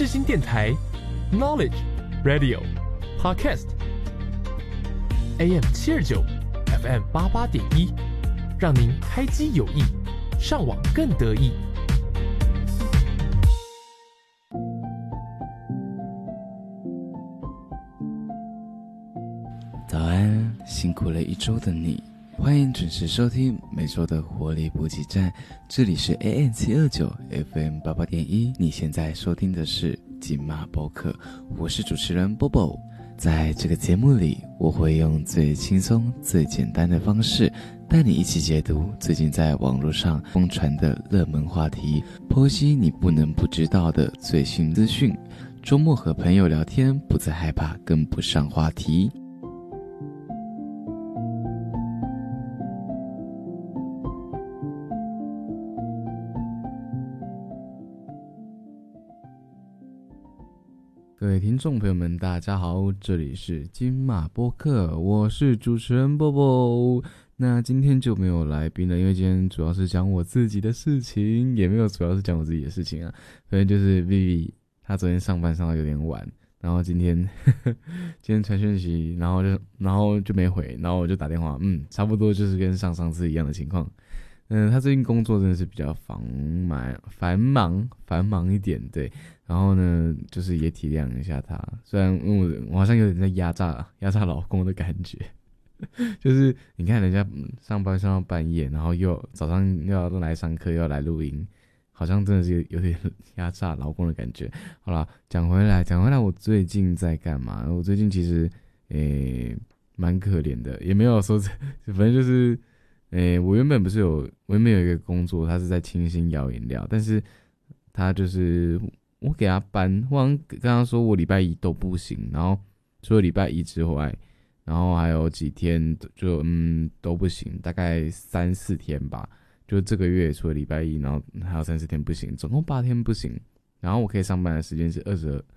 世新电台 Knowledge Radio Podcast AM 729 FM 88.1，让您开机有益，上网更得意。 早安，辛苦了一周的你，欢迎准时收听每周的活力补给站，这里是 AM 729 FM 88.1，你现在收听的是金马播客，我是主持人 Bobo。在这个节目里，我会用最轻松、最简单的方式，带你一起解读最近在网络上疯传的热门话题，剖析你不能不知道的最新资讯。周末和朋友聊天，不再害怕跟不上话题。各位听众朋友们，大家好，这里是金马播客，我是主持人 Bobo。那今天就没有来宾了，因为今天主要是讲我自己的事情，也没有主要是讲我自己的事情啊。反正就是 Vivi， 她昨天上班上到有点晚，然后今天传讯息，然后就没回，然后我就打电话，差不多就是跟上次一样的情况。他最近工作真的是比较繁忙一点，对。然后呢，就是也体谅一下他，虽然我好像有点在压榨老公的感觉，就是你看人家上班上到半夜，然后又早上又要来上课，又要来录音，好像真的是有点压榨老公的感觉。好啦，讲回来，我最近在干嘛？我最近其实蛮可怜的，也没有说，反正就是。我原本有一个工作，他是在清新摇饮料，但是他就是我给他搬，我好像跟他说我礼拜一都不行，然后除了礼拜一之外，然后还有几天就都不行，大概3-4天吧，就这个月除了礼拜一，然后还有3-4天不行，总共8天不行，然后我可以上班的时间是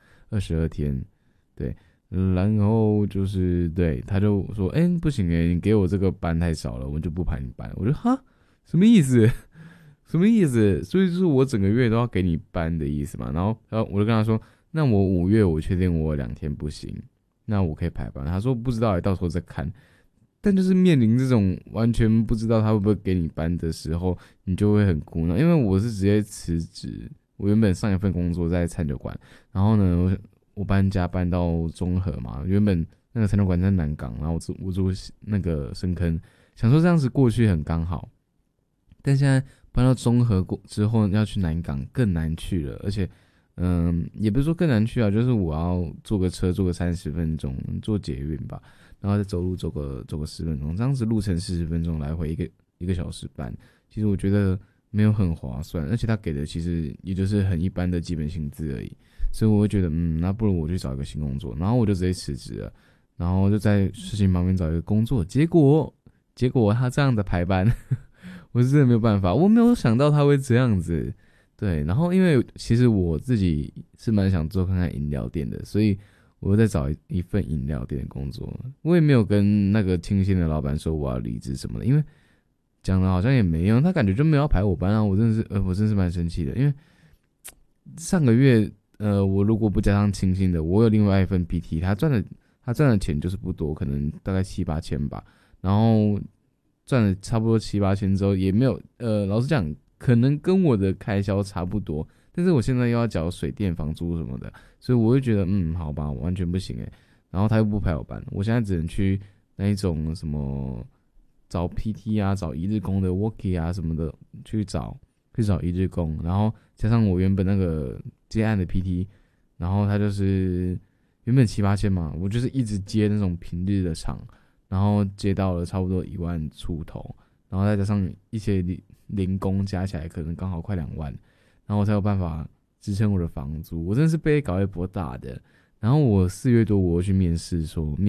22天，对。然后就是对，他就说，不行你给我这个班太少了，我就不排你班。我就什么意思？什么意思？所以就是我整个月都要给你班的意思嘛。然后我就跟他说，那我5月我确定我2天不行，那我可以排班。他说不知道，到时候再看。但就是面临这种完全不知道他会不会给你班的时候，你就会很苦恼，因为我是直接辞职，我原本上一份工作在餐酒馆，然后呢。我搬家搬到中和嘛，原本那个餐酒馆在南港，然后我住那个深坑，想说这样子过去很刚好，但现在搬到中和之后要去南港更难去了，而且也不是说更难去啊，就是我要坐个车坐个30分钟，坐捷运吧，然后再走路走个10分钟，这样子路程40分钟来回一个小时半，其实我觉得没有很划算，而且他给的其实也就是很一般的基本薪资而已。所以我会觉得，那不如我去找一个新工作，然后我就直接辞职了，然后就在事情旁边找一个工作，结果他这样的排班，我是真的没有办法，我没有想到他会这样子，对，然后因为其实我自己是蛮想做看看饮料店的，所以我又在找一份饮料店的工作，我也没有跟那个清新的老板说我要离职什么的，因为讲的好像也没用，他感觉就没有要排我班啊，我真的是蛮生气的，因为上个月。我如果不加上清新的，我有另外一份 PT， 他赚的钱就是不多，可能大概7-8千吧。然后赚了差不多7-8千之后，也没有老实讲，可能跟我的开销差不多。但是我现在又要缴水电、房租什么的，所以我会觉得好吧，我完全不行然后他又不排我班，我现在只能去那一种什么找 PT 啊，找一日工的 Worky 啊什么的去找一日工，然后加上我原本那个接案的 PT， 然后他就是原本7-8千嘛，我就是一直接那种平日的场，然后接到了差不多1万出头，然后再加上一些零工加起来可能刚好快2万，然后我才有办法支撑我的房租。我真的是被搞一波大的。然后我4月多我去面试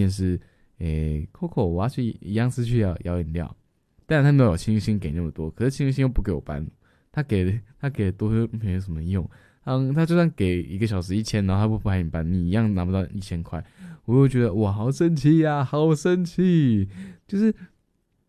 Coco 我要去一样是去摇饮料，但他没有清新给那么多，可是清新又不给我班。他给的多没有什么用，他就算给1个小时1000，然后他不排你班，你一样拿不到1000块，我就觉得哇，好生气呀，好生气！就是